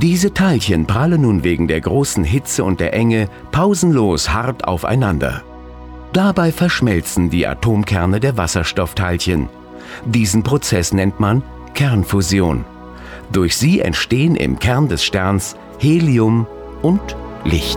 Diese Teilchen prallen nun wegen der großen Hitze und der Enge pausenlos hart aufeinander. Dabei verschmelzen die Atomkerne der Wasserstoffteilchen. Diesen Prozess nennt man Kernfusion. Durch sie entstehen im Kern des Sterns Helium und Licht.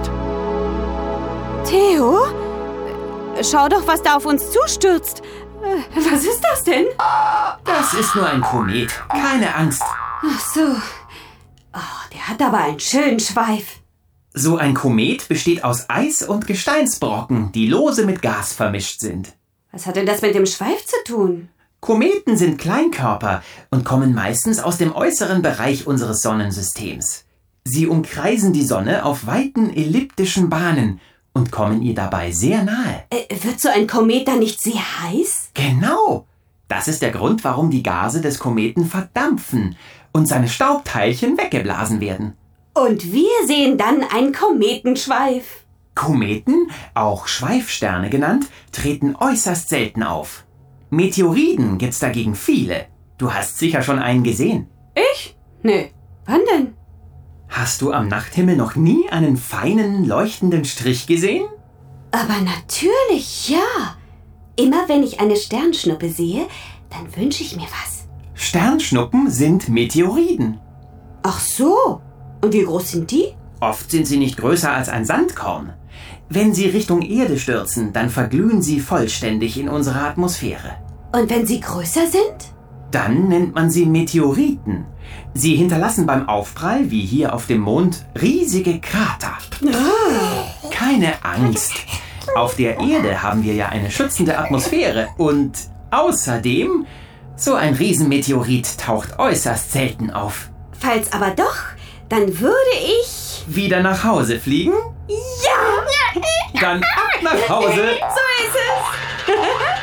Theo? Schau doch, was da auf uns zustürzt. Was ist das denn? Das ist nur ein Komet. Keine Angst. Ach so. Oh, der hat aber einen schönen Schweif. So ein Komet besteht aus Eis und Gesteinsbrocken, die lose mit Gas vermischt sind. Was hat denn das mit dem Schweif zu tun? Kometen sind Kleinkörper und kommen meistens aus dem äußeren Bereich unseres Sonnensystems. Sie umkreisen die Sonne auf weiten elliptischen Bahnen und kommen ihr dabei sehr nahe. Wird so ein Komet dann nicht sehr heiß? Genau! Das ist der Grund, warum die Gase des Kometen verdampfen und seine Staubteilchen weggeblasen werden. Und wir sehen dann einen Kometenschweif. Kometen, auch Schweifsterne genannt, treten äußerst selten auf. Meteoriden gibt's dagegen viele. Du hast sicher schon einen gesehen. Ich? Nee. Wann denn? Hast du am Nachthimmel noch nie einen feinen, leuchtenden Strich gesehen? Aber natürlich, ja. Immer wenn ich eine Sternschnuppe sehe, dann wünsche ich mir was. Sternschnuppen sind Meteoriden. Ach so. Und wie groß sind die? Oft sind sie nicht größer als ein Sandkorn. Wenn sie Richtung Erde stürzen, dann verglühen sie vollständig in unserer Atmosphäre. Und wenn sie größer sind? Dann nennt man sie Meteoriten. Sie hinterlassen beim Aufprall, wie hier auf dem Mond, riesige Krater. Keine Angst. Auf der Erde haben wir ja eine schützende Atmosphäre und außerdem, so ein Riesenmeteorit taucht äußerst selten auf. Falls aber doch, dann würde ich... Wieder nach Hause fliegen? Ja! Dann ab nach Hause! So ist es!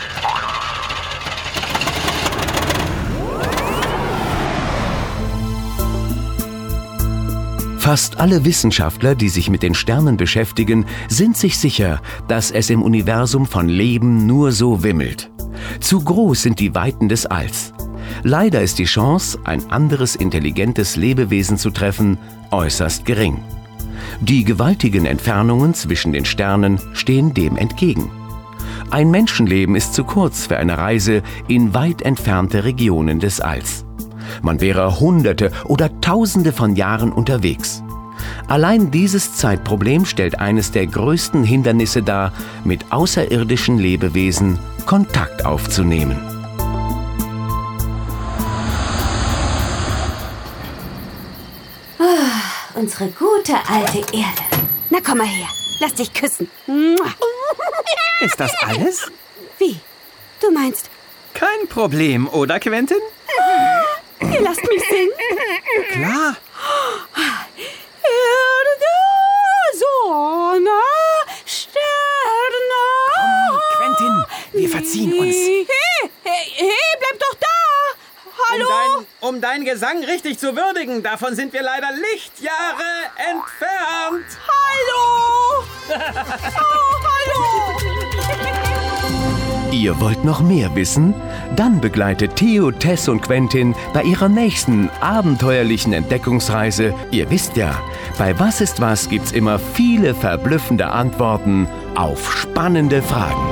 Fast alle Wissenschaftler, die sich mit den Sternen beschäftigen, sind sich sicher, dass es im Universum von Leben nur so wimmelt. Zu groß sind die Weiten des Alls. Leider ist die Chance, ein anderes intelligentes Lebewesen zu treffen, äußerst gering. Die gewaltigen Entfernungen zwischen den Sternen stehen dem entgegen. Ein Menschenleben ist zu kurz für eine Reise in weit entfernte Regionen des Alls. Man wäre Hunderte oder Tausende von Jahren unterwegs. Allein dieses Zeitproblem stellt eines der größten Hindernisse dar, mit außerirdischen Lebewesen Kontakt aufzunehmen. Unsere gute alte Erde. Na komm mal her, lass dich küssen. Ist das alles? Wie? Du meinst, Kein Problem, oder Quentin? ihr lasst mich singen? Klar. Erde, Sonne, Sterne. Quentin, wir verziehen uns. Hey, bleib doch da. Hallo? Um deinen Gesang richtig zu würdigen, davon sind wir leider Lichtjahre entfernt. Hallo. Oh, hallo. Ihr wollt noch mehr wissen? Dann begleitet Theo, Tess und Quentin bei ihrer nächsten abenteuerlichen Entdeckungsreise. Ihr wisst ja, bei Was ist was gibt's immer viele verblüffende Antworten auf spannende Fragen.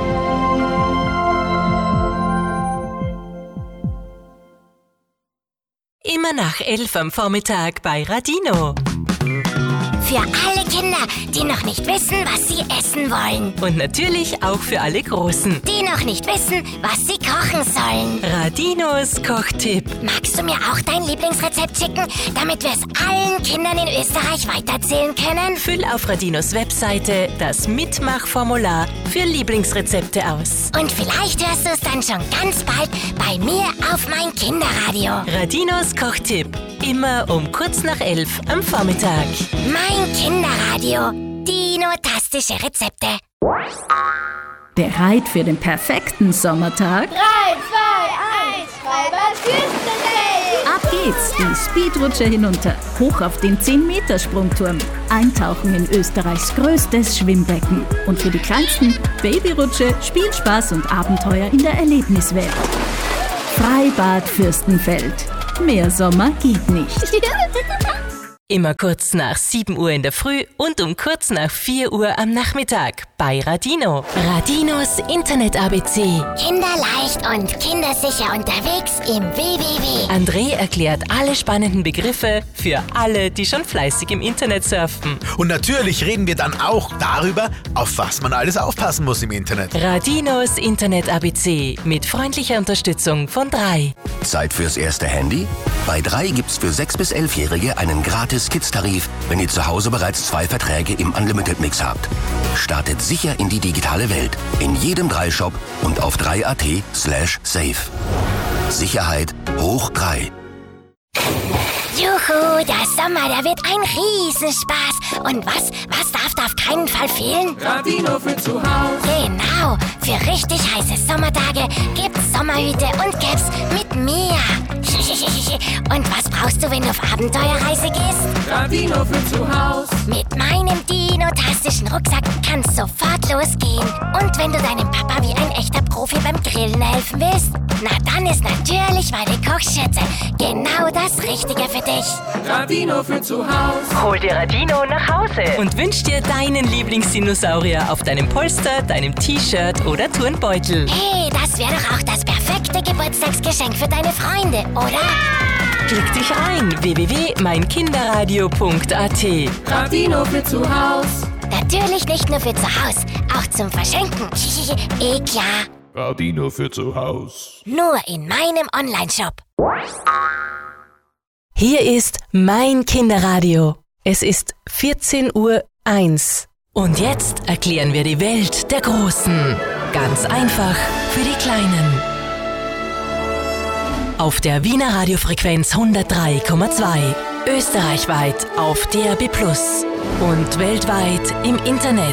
Immer nach 11 am Vormittag bei Radino. Für alle Kinder, die noch nicht wissen, was sie essen wollen. Und natürlich auch für alle Großen. Die noch nicht wissen, was sie kochen sollen. Radinos Kochtipp. Magst du mir auch dein Lieblingsrezept schicken, damit wir es allen Kindern in Österreich weiterzählen können? Füll auf Radinos Webseite das Mitmachformular für Lieblingsrezepte aus. Und vielleicht hörst du es dann schon ganz bald bei mir auf mein Kinderradio. Radinos Kochtipp. Immer um kurz nach 11 am Vormittag. Mein Kinderradio. Dino-tastische Rezepte. Bereit für den perfekten Sommertag? 3, 2, 1, Schreibertüsterei! Ab geht's, die Speedrutsche hinunter, hoch auf den 10-Meter-Sprungturm, eintauchen in Österreichs größtes Schwimmbecken und für die Kleinsten Babyrutsche, Spielspaß und Abenteuer in der Erlebniswelt. Freibad Fürstenfeld. Mehr Sommer geht nicht. Immer kurz nach 7 Uhr in der Früh und um kurz nach 4 Uhr am Nachmittag bei Radino. Radinos Internet-ABC. Kinderleicht und kindersicher unterwegs im WWW. André erklärt alle spannenden Begriffe für alle, die schon fleißig im Internet surfen. Und natürlich reden wir dann auch darüber, auf was man alles aufpassen muss im Internet. Radinos Internet-ABC mit freundlicher Unterstützung von 3. Zeit fürs erste Handy? Bei 3 gibt's für 6- bis 11-Jährige einen gratis Kids-Tarif, wenn ihr zu Hause bereits 2 Verträge im Unlimited-Mix habt. Startet sicher in die digitale Welt. In jedem 3-Shop und auf 3.at/safe. Sicherheit hoch 3. Juhu, der Sommer, der wird ein Riesenspaß. Und was darf da auf keinen Fall fehlen? Radino für zu Hause. Genau, für richtig heiße Sommertage gibt's Sommerhüte und Caps mit Meer. Und was brauchst du, wenn du auf Abenteuerreise gehst? Radino für zu Hause. Mit meinem dinotastischen Rucksack kann's sofort losgehen. Und wenn du deinem Papa wie ein echter Profi beim Grillen helfen willst, na dann ist natürlich meine Kochschürze genau das Richtige für dich. Radino für zu Hause. Hol dir Radino nach Hause und wünsch dir deinen Lieblingsdinosaurier auf deinem Polster, deinem T-Shirt oder Turnbeutel. Hey, das wäre doch auch das perfekte Geburtstagsgeschenk für deine Freunde, oder? Klick dich rein, www.meinkinderradio.at. Radino für zu Hause. Natürlich nicht nur für zu Hause, auch zum Verschenken. Klar. Radino für zu Hause. Nur in meinem Onlineshop. Hier ist mein Kinderradio. Es ist 14:01 Uhr. Und jetzt erklären wir die Welt der Großen. Ganz einfach für die Kleinen. Auf der Wiener Radiofrequenz 103,2. Österreichweit auf DAB+ und weltweit im Internet.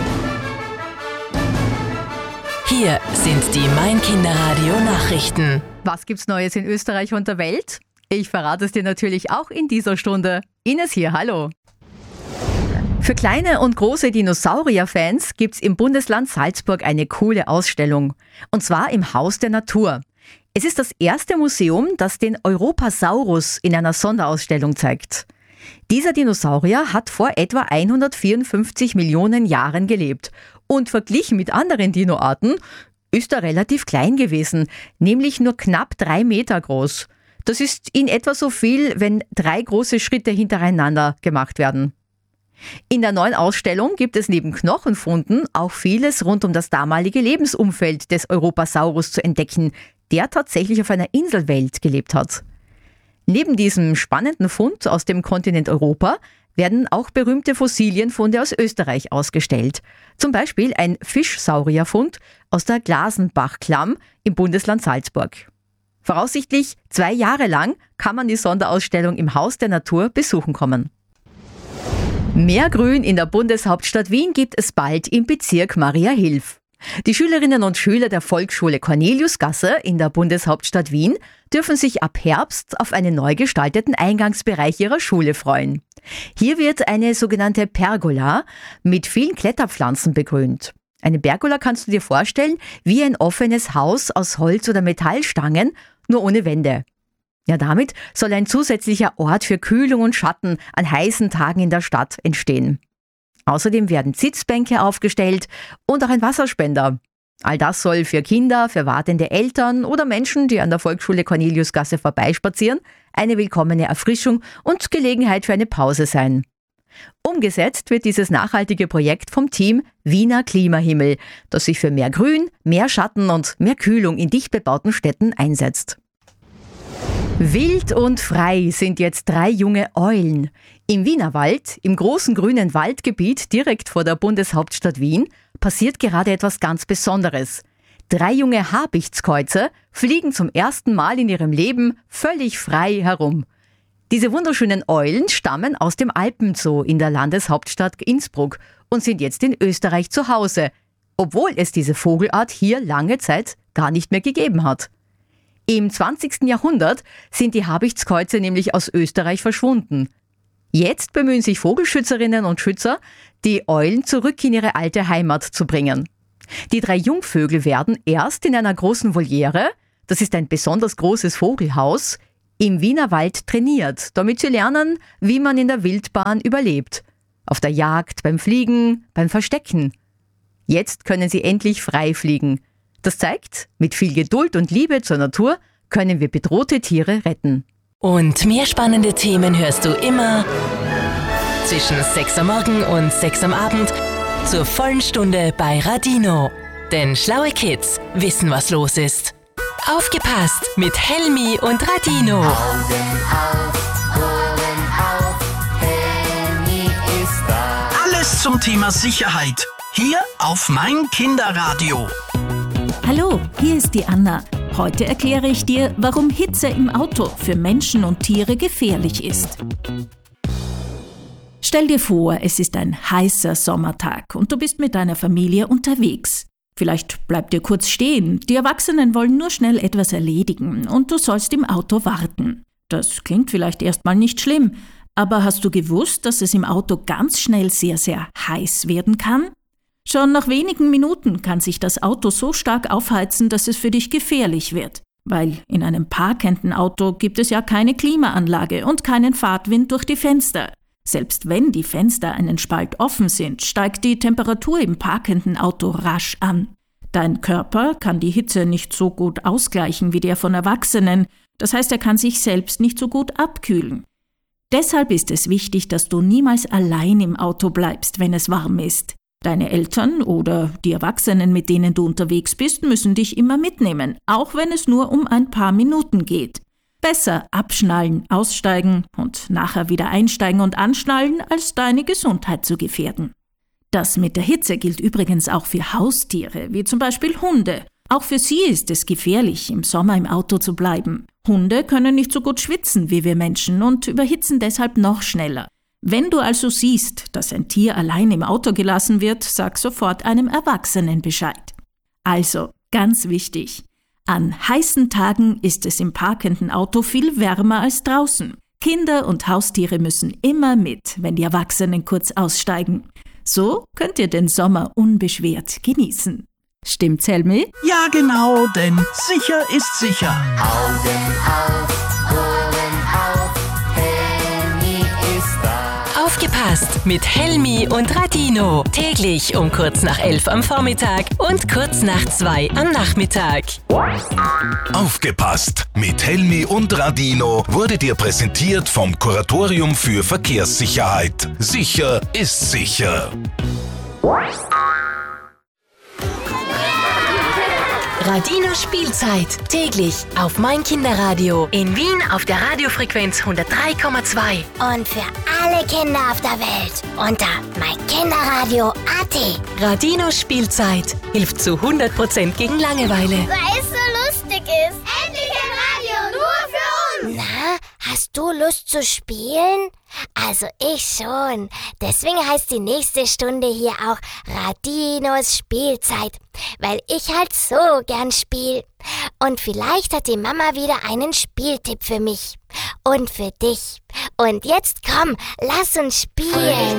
Hier sind die Mein Kinderradio Nachrichten. Was gibt's Neues in Österreich und der Welt? Ich verrate es dir natürlich auch in dieser Stunde. Ines hier, hallo. Für kleine und große Dinosaurier-Fans gibt's im Bundesland Salzburg eine coole Ausstellung. Und zwar im Haus der Natur. Es ist das erste Museum, das den Europasaurus in einer Sonderausstellung zeigt. Dieser Dinosaurier hat vor etwa 154 Millionen Jahren gelebt. Und verglichen mit anderen Dinoarten ist er relativ klein gewesen, nämlich nur knapp 3 Meter groß. Das ist in etwa so viel, wenn 3 große Schritte hintereinander gemacht werden. In der neuen Ausstellung gibt es neben Knochenfunden auch vieles rund um das damalige Lebensumfeld des Europasaurus zu entdecken, der tatsächlich auf einer Inselwelt gelebt hat. Neben diesem spannenden Fund aus dem Kontinent Europa werden auch berühmte Fossilienfunde aus Österreich ausgestellt. Zum Beispiel ein Fischsaurierfund aus der Glasenbachklamm im Bundesland Salzburg. Voraussichtlich 2 Jahre lang kann man die Sonderausstellung im Haus der Natur besuchen kommen. Mehr Grün in der Bundeshauptstadt Wien gibt es bald im Bezirk Mariahilf. Die Schülerinnen und Schüler der Volksschule Corneliusgasse in der Bundeshauptstadt Wien dürfen sich ab Herbst auf einen neu gestalteten Eingangsbereich ihrer Schule freuen. Hier wird eine sogenannte Pergola mit vielen Kletterpflanzen begrünt. Eine Pergola kannst du dir vorstellen wie ein offenes Haus aus Holz- oder Metallstangen, nur ohne Wände. Ja, damit soll ein zusätzlicher Ort für Kühlung und Schatten an heißen Tagen in der Stadt entstehen. Außerdem werden Sitzbänke aufgestellt und auch ein Wasserspender. All das soll für Kinder, für wartende Eltern oder Menschen, die an der Volksschule Corneliusgasse vorbeispazieren, eine willkommene Erfrischung und Gelegenheit für eine Pause sein. Umgesetzt wird dieses nachhaltige Projekt vom Team Wiener Klimahimmel, das sich für mehr Grün, mehr Schatten und mehr Kühlung in dicht bebauten Städten einsetzt. Wild und frei sind jetzt 3 junge Eulen. Im Wienerwald, im großen grünen Waldgebiet direkt vor der Bundeshauptstadt Wien, passiert gerade etwas ganz Besonderes. 3 junge Habichtskäuze fliegen zum ersten Mal in ihrem Leben völlig frei herum. Diese wunderschönen Eulen stammen aus dem Alpenzoo in der Landeshauptstadt Innsbruck und sind jetzt in Österreich zu Hause, obwohl es diese Vogelart hier lange Zeit gar nicht mehr gegeben hat. Im 20. Jahrhundert sind die Habichtskäuze nämlich aus Österreich verschwunden. Jetzt bemühen sich Vogelschützerinnen und Schützer, die Eulen zurück in ihre alte Heimat zu bringen. Die 3 Jungvögel werden erst in einer großen Voliere, das ist ein besonders großes Vogelhaus, im Wienerwald trainiert, damit sie lernen, wie man in der Wildbahn überlebt. Auf der Jagd, beim Fliegen, beim Verstecken. Jetzt können sie endlich frei fliegen. Das zeigt, mit viel Geduld und Liebe zur Natur können wir bedrohte Tiere retten. Und mehr spannende Themen hörst du immer zwischen 6 am Morgen und 6 am Abend zur vollen Stunde bei Radino. Denn schlaue Kids wissen, was los ist. Aufgepasst mit Helmi und Radino. Augen auf, Ohren auf, Helmi ist da. Alles zum Thema Sicherheit. Hier auf mein Kinderradio. Hallo, hier ist die Anna. Heute erkläre ich dir, warum Hitze im Auto für Menschen und Tiere gefährlich ist. Stell dir vor, es ist ein heißer Sommertag und du bist mit deiner Familie unterwegs. Vielleicht bleibt ihr kurz stehen, die Erwachsenen wollen nur schnell etwas erledigen und du sollst im Auto warten. Das klingt vielleicht erstmal nicht schlimm, aber hast du gewusst, dass es im Auto ganz schnell sehr, sehr heiß werden kann? Schon nach wenigen Minuten kann sich das Auto so stark aufheizen, dass es für dich gefährlich wird. Weil in einem parkenden Auto gibt es ja keine Klimaanlage und keinen Fahrtwind durch die Fenster. Selbst wenn die Fenster einen Spalt offen sind, steigt die Temperatur im parkenden Auto rasch an. Dein Körper kann die Hitze nicht so gut ausgleichen wie der von Erwachsenen. Das heißt, er kann sich selbst nicht so gut abkühlen. Deshalb ist es wichtig, dass du niemals allein im Auto bleibst, wenn es warm ist. Deine Eltern oder die Erwachsenen, mit denen du unterwegs bist, müssen dich immer mitnehmen, auch wenn es nur um ein paar Minuten geht. Besser abschnallen, aussteigen und nachher wieder einsteigen und anschnallen, als deine Gesundheit zu gefährden. Das mit der Hitze gilt übrigens auch für Haustiere, wie zum Beispiel Hunde. Auch für sie ist es gefährlich, im Sommer im Auto zu bleiben. Hunde können nicht so gut schwitzen wie wir Menschen und überhitzen deshalb noch schneller. Wenn du also siehst, dass ein Tier allein im Auto gelassen wird, sag sofort einem Erwachsenen Bescheid. Also, ganz wichtig, an heißen Tagen ist es im parkenden Auto viel wärmer als draußen. Kinder und Haustiere müssen immer mit, wenn die Erwachsenen kurz aussteigen. So könnt ihr den Sommer unbeschwert genießen. Stimmt's, Helmi? Ja, genau, denn sicher ist sicher. Augen auf, Ohren auf, Helmi ist da. Aufgepasst mit Helmi und Radino. Täglich um kurz nach 11 am Vormittag und kurz nach 2 am Nachmittag. Aufgepasst mit Helmi und Radino wurde dir präsentiert vom Kuratorium für Verkehrssicherheit. Sicher ist sicher. Radino Spielzeit. Täglich auf mein Kinderradio. In Wien auf der Radiofrequenz 103,2. Und für alle Kinder auf der Welt unter meinkinderradio.at. Radino Spielzeit hilft zu 100% gegen Langeweile. Weil es so lustig ist. Endlich ein Radio, nur für uns. Na, hast du Lust zu spielen? Also ich schon. Deswegen heißt die nächste Stunde hier auch Radinos Spielzeit, weil ich halt so gern spiel. Und vielleicht hat die Mama wieder einen Spieltipp für mich und für dich. Und jetzt komm, lass uns spielen.